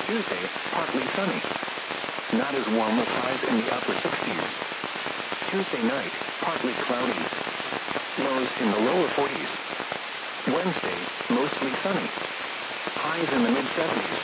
Tuesday, partly sunny. Not as warm with highs in the upper 60s. Tuesday night, partly cloudy. Lows in the lower 40s. Wednesday, mostly sunny. Highs in the mid-70s.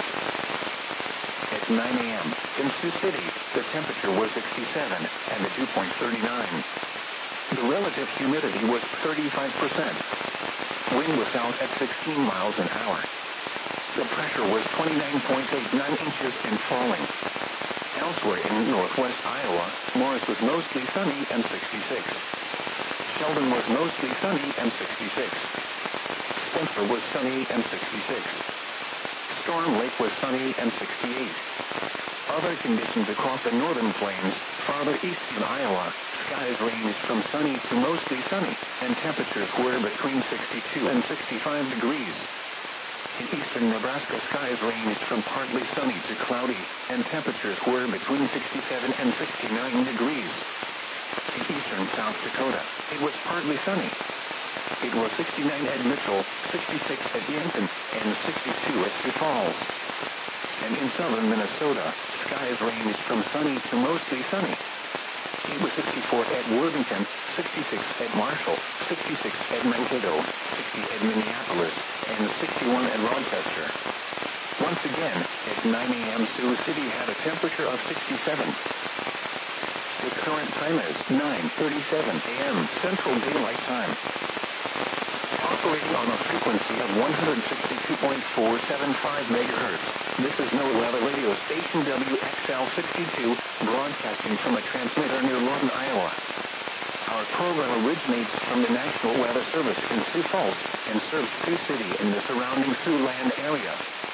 At 9 a.m., in Sioux City, the temperature was 67 and the dew point 39. The relative humidity was 35%. Wind was south at 16 miles an hour. The pressure was 29.89 inches and falling. Elsewhere in northwest Iowa, Morris was mostly sunny and 66. Sheldon was mostly sunny and 66. Spencer was sunny and 66. Storm Lake was sunny and 68. Other conditions across the northern plains, farther east in Iowa, skies ranged from sunny to mostly sunny, and temperatures were between 62 and 65 degrees. In eastern Nebraska, skies ranged from partly sunny to cloudy, and temperatures were between 67 and 69 degrees. In eastern South Dakota, it was partly sunny. It was 69 at Mitchell, 66 at Yankton, and 62 at Sioux Falls. And in southern Minnesota, skies ranged from sunny to mostly sunny. It was 64 at Worthington, 66 at Marshall, 66 at Mankato, 60 at Minneapolis, and 61 at Rochester. Once again, at 9 a.m. Sioux City had a temperature of 67. The current time is 9:37 a.m. Central Daylight Time. Operating on a frequency of 162.475 megahertz. This is NOAA Weather Radio Station WXL62, broadcasting from a transmitter near Lawton, Iowa. Our program originates from the National Weather Service in Sioux Falls and serves Sioux City and the surrounding Siouxland area.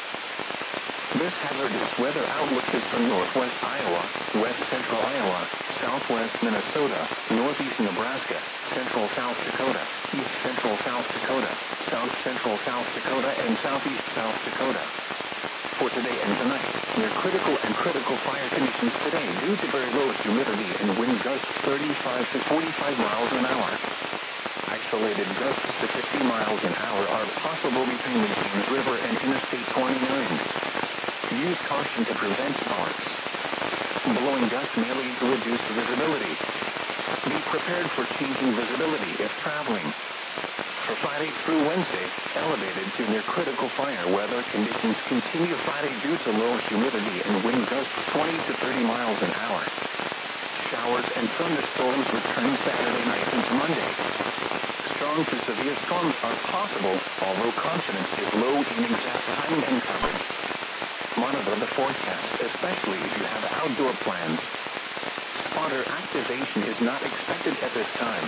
This hazardous weather outlook is from northwest Iowa, west central Iowa, southwest Minnesota, northeast Nebraska, central South Dakota, east central South Dakota, south central South Dakota, and southeast South Dakota. For today and tonight, near critical fire conditions today due to very low humidity and wind gusts 35 to 45 miles an hour. Isolated gusts to 50 miles an hour are possible between the James River and Interstate 29. Use caution to prevent sparks. Blowing gusts may lead to reduced visibility. Be prepared for changing visibility if traveling. For Friday through Wednesday, elevated to near critical fire weather conditions continue Friday due to low humidity and wind gusts 20 to 30 miles an hour. Showers and thunderstorms return Saturday night into Monday. Strong to severe storms are possible, although confidence is low in exact time and coverage. Monitor the forecast, especially if you have outdoor plans. Spotter activation is not expected at this time.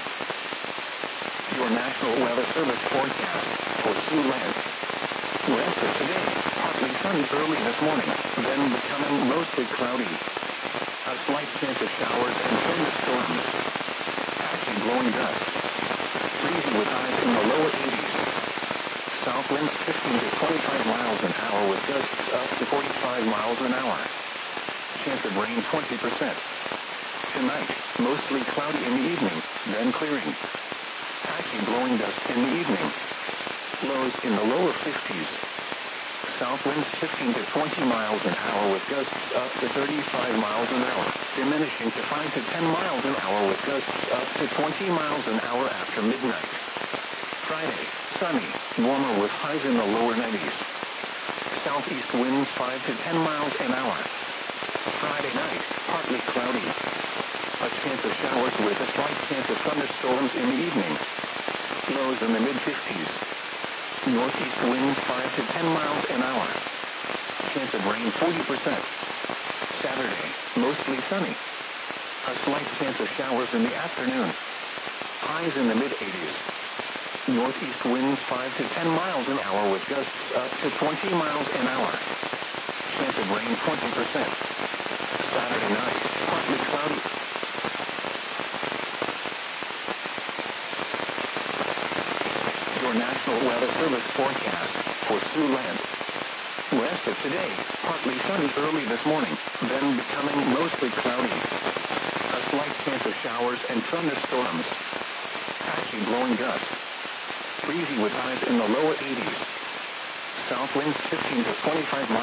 Your National Weather Service forecast for Siouxland. West of today, partly sunny early this morning, then becoming mostly cloudy. A slight chance of showers and thunderstorms. Patchy blowing dust. Breezy with highs in the lower 80s. South winds 15 to 25 miles an hour with gusts up to 45 miles an hour. Chance of rain 20%. Tonight, mostly cloudy in the evening, then clearing. Patchy blowing dust in the evening. Lows in the lower 50s. South winds 15 to 20 miles an hour with gusts up to 35 miles an hour, diminishing to 5 to 10 miles an hour with gusts up to 20 miles an hour after midnight. Friday, sunny, warmer with highs in the lower 90s. Southeast winds 5 to 10 miles an hour. Friday night, partly cloudy. A chance of showers with a slight chance of thunderstorms in the evening. Lows in the mid-50s. Northeast winds 5 to 10 miles an hour. Chance of rain 40%. Saturday, mostly sunny. A slight chance of showers in the afternoon. Highs in the mid-80s. Northeast winds 5 to 10 miles an hour with gusts up to 20 miles an hour. Chance of rain 20%. Saturday night, partly cloudy. Your National Weather Service forecast for Siouxland. West of today, partly sunny early this morning, then becoming mostly cloudy. A slight chance of showers and thunderstorms. Patchy blowing gusts. Breezy with highs in the lower 80s. South winds 15 to 25 miles.